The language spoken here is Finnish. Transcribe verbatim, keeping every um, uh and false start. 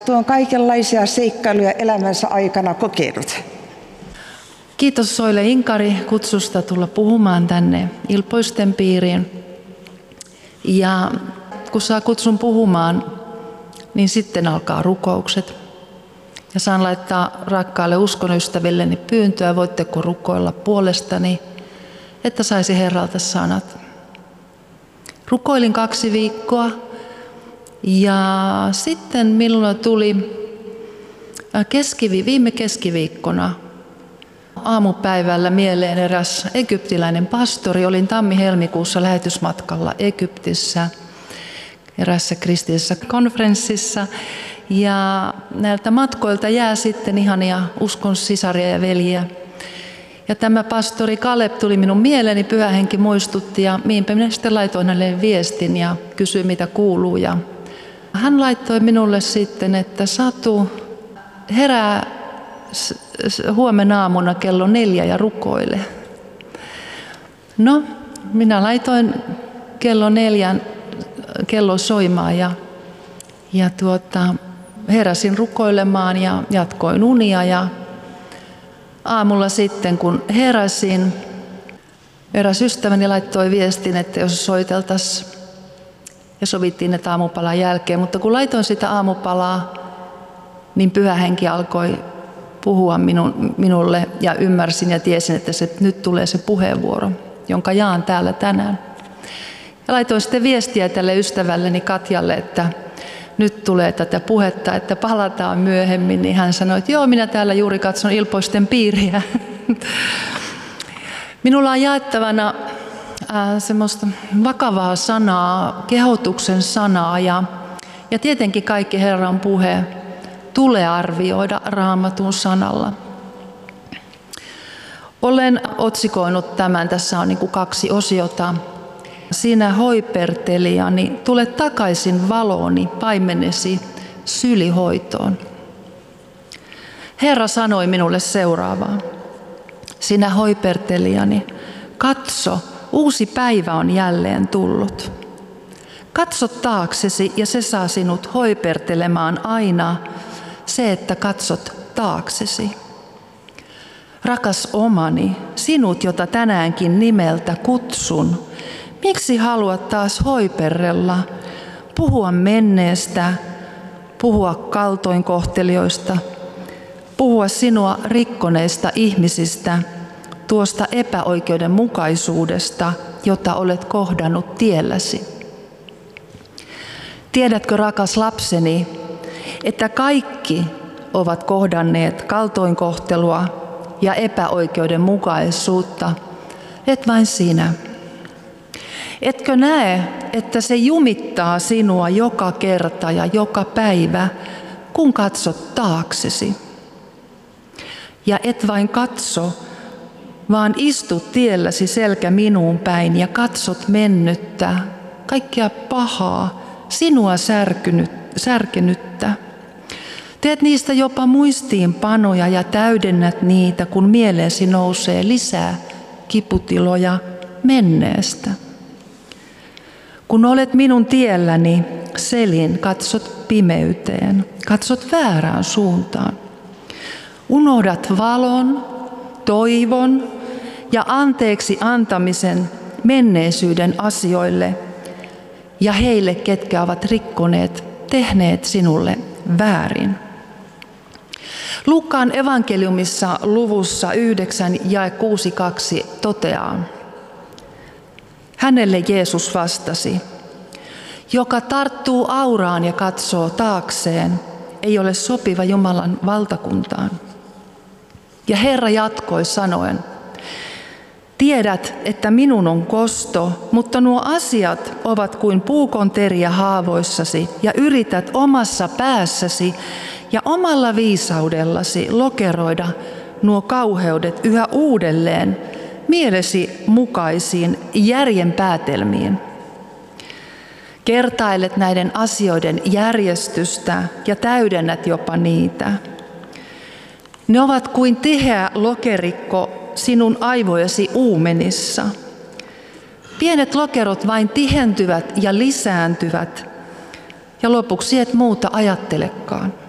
Tuo on kaikenlaisia seikkailuja elämänsä aikana kokenut. Kiitos Soile Inkari kutsusta tulla puhumaan tänne Ilpoisten piiriin. Ja kun saa kutsun puhumaan, niin sitten alkaa rukoukset. Ja saan laittaa rakkaalle uskonystävilleni pyyntöä, voitteko rukoilla puolestani, että saisi Herralta sanat. Rukoilin kaksi viikkoa ja sitten minulla tuli keskivi, viime keskiviikkona aamupäivällä mieleen eräs egyptiläinen pastori. Olin tammi-helmikuussa lähetysmatkalla Egyptissä erässä kristillisessä konferenssissa. Ja näiltä matkoilta jää sitten ihania uskon sisaria ja veljiä. Ja tämä pastori Kaleb tuli minun mieleeni, Pyhä Henki muistutti ja niinpä minä sitten laitoin hänelle viestin ja kysyin mitä kuuluu. Ja hän laittoi minulle sitten, että Satu, herää huomenna aamuna kello neljä ja rukoile. No, minä laitoin kello neljän kello soimaan ja, ja tuota, heräsin rukoilemaan ja jatkoin unia. Ja aamulla sitten kun heräsin, eräs ystäväni laittoi viestin, että jos soiteltaisiin ja sovittiin, että aamupalan jälkeen. Mutta kun laitoin sitä aamupalaa, niin Pyhä Henki alkoi puhua minun, minulle ja ymmärsin ja tiesin, että se, nyt tulee se puheenvuoro, jonka jaan täällä tänään. Ja laitoin sitten viestiä tälle ystävälleni Katjalle, että nyt tulee tätä puhetta, että palataan myöhemmin. Niin hän sanoi, että joo, minä täällä juuri katson Ilpoisten piiriä. Minulla on jaettavana äh, semmoista vakavaa sanaa, kehotuksen sanaa ja, ja tietenkin kaikki Herran puhe tulee arvioida Raamatun sanalla. Olen otsikoinut tämän, tässä on niin kuin kaksi osiota. Sinä hoipertelijani, tule takaisin valooni, paimenesi sylihoitoon. Herra sanoi minulle seuraavaa. Sinä hoipertelijani, katso, uusi päivä on jälleen tullut. Katso taaksesi ja se saa sinut hoipertelemaan aina, se että katsot taaksesi. Rakas omani, sinut, jota tänäänkin nimeltä kutsun, miksi haluat taas hoiperrella, puhua menneestä, puhua kaltoinkohtelijoista, puhua sinua rikkoneista ihmisistä, tuosta epäoikeudenmukaisuudesta, jota olet kohdannut tielläsi? Tiedätkö, rakas lapseni, että kaikki ovat kohdanneet kaltoinkohtelua ja epäoikeudenmukaisuutta, et vain sinä. Etkö näe, että se jumittaa sinua joka kerta ja joka päivä, kun katsot taaksesi? Ja et vain katso, vaan istut tielläsi selkä minuun päin ja katsot mennyttä, kaikkea pahaa, sinua särkynyt, särkenyttä. Teet niistä jopa muistiinpanoja ja täydennät niitä, kun mieleesi nousee lisää kiputiloja menneestä. Kun olet minun tielläni, selin, katsot pimeyteen, katsot väärään suuntaan. Unohdat valon, toivon ja anteeksi antamisen menneisyyden asioille ja heille, ketkä ovat rikkoneet, tehneet sinulle väärin. Luukkaan evankeliumissa luvussa yhdeksän jae kuusi kaksi toteaa. Hänelle Jeesus vastasi, joka tarttuu auraan ja katsoo taakseen, ei ole sopiva Jumalan valtakuntaan. Ja Herra jatkoi sanoen, tiedät, että minun on kosto, mutta nuo asiat ovat kuin puukonteriä haavoissasi ja yrität omassa päässäsi ja omalla viisaudellasi lokeroida nuo kauheudet yhä uudelleen mielesi mukaisiin järjen päätelmiin. Kertailet näiden asioiden järjestystä ja täydennät jopa niitä. Ne ovat kuin tiheä lokerikko sinun aivojesi uumenissa. Pienet lokerot vain tihentyvät ja lisääntyvät, ja lopuksi et muuta ajattelekaan.